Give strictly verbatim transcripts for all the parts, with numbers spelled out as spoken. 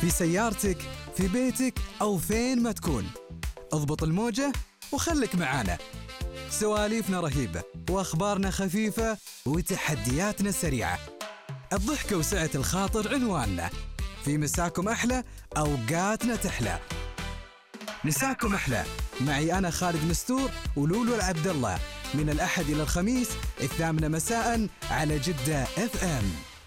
في سيارتك، في بيتك أو فين ما تكون. اضبط الموجة وخلك معانا. سواليفنا رهيبة وأخبارنا خفيفة وتحدياتنا سريعة. الضحكة وسعة الخاطر عنواننا. في مساكم أحلى، أوقاتنا تحلى. مساكم أحلى معي أنا خالد مستور ولولو العبد الله، من الأحد إلى الخميس الثامنة مساء على جدة اف ام.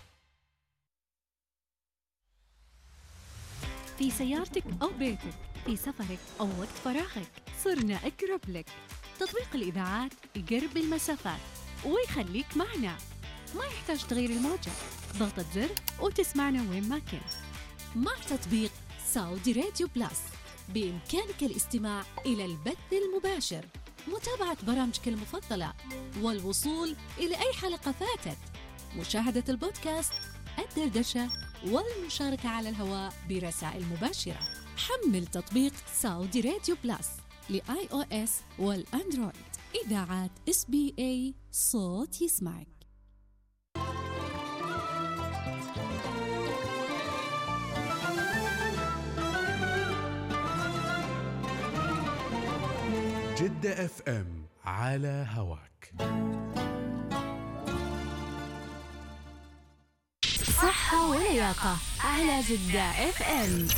في سيارتك أو بيتك، في سفرك أو وقت فراغك، صرنا أقرب لك. تطبيق الإذاعات يقرب المسافات ويخليك معنا. ما يحتاج تغير الموجة، ضغطة زر وتسمعنا وين ما كنت. مع تطبيق سعودي راديو بلاس بإمكانك الاستماع إلى البث المباشر، متابعة برامجك المفضلة، والوصول إلى أي حلقة فاتت، مشاهدة البودكاست، الدردشة، والمشاركة على الهواء برسائل مباشرة. حمل تطبيق سعودي راديو بلاس لآي أو إس والأندرويد. إذاعات إس بي إيه، صوت يسمعك. جدة اف ام على هواك. صحة ولياقة على جدة اف ام.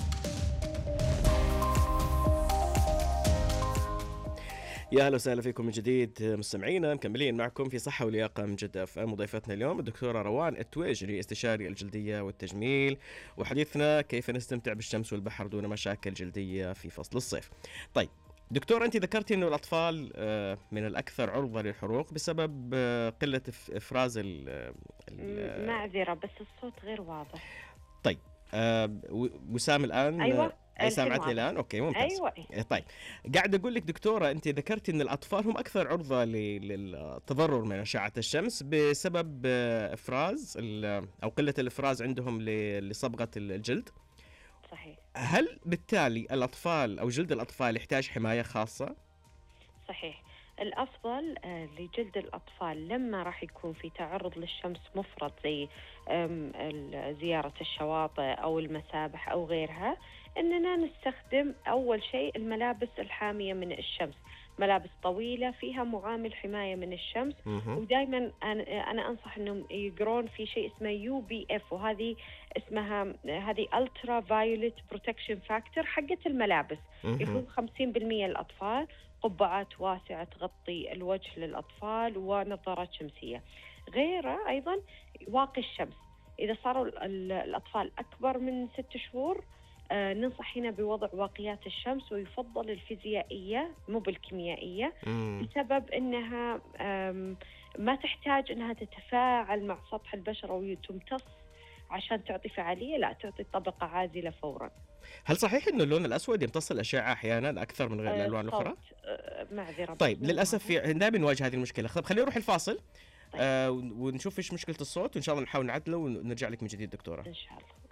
يا اهلا وسهلا فيكم من جديد مستمعينا، مكملين معكم في صحة ولياقة من جدة اف ام. وضيفتنا اليوم الدكتورة روان التويجري، استشاري الجلدية والتجميل، وحديثنا كيف نستمتع بالشمس والبحر دون مشاكل جلدية في فصل الصيف. طيب دكتور، أنت ذكرتي أنه الأطفال من الأكثر عرضة للحروق بسبب قلة إفراز ال معذرة بس الصوت غير واضح. طيب وسام الآن؟ أيوة أي سامعتني الآن؟ أوكي ممتاز. أيوة. طيب قاعد أقول لك دكتورة، أنت ذكرتي أن الأطفال هم أكثر عرضة للتضرر من أشعة الشمس بسبب إفراز أو قلة الإفراز عندهم لصبغة الجلد. صحيح. هل بالتالي الأطفال أو جلد الأطفال يحتاج حماية خاصة؟ صحيح. الأفضل لجلد الأطفال لما راح يكون في تعرض للشمس مفرط زي زيارة الشواطئ أو المسابح أو غيرها، أننا نستخدم أول شيء الملابس الحامية من الشمس، ملابس طويلة فيها معامل حماية من الشمس. ودائما أنا أنصح أنهم يقرون في شيء اسمه يو بي إف، وهذه اسمها هذه Ultra Violet Protection Factor حقة الملابس. يكون خمسين بالمئة للأطفال، قبعات واسعة تغطي الوجه للأطفال، ونظارات شمسية. غيره أيضا واقي الشمس. إذا صاروا الأطفال أكبر من ست شهور آه ننصح هنا بوضع واقيات الشمس، ويفضل الفيزيائية مو بالكيميائية، بسبب أنها ما تحتاج أنها تتفاعل مع سطح البشرة وتمتص عشان تعطي فعالية، لا تعطي طبقة عازلة فورا. هل صحيح أنه اللون الأسود يمتص الأشعة أحيانا أكثر من غير الألوان الأخرى؟ آه معذرة. طيب للأسف دائما بنواجه هذه المشكلة. خلينا نروح الفاصل. طيب. آه ونشوف إيش مشكلة الصوت، وإن شاء الله نحاول نعدله ونرجع لك من جديد دكتورة. إن شاء الله.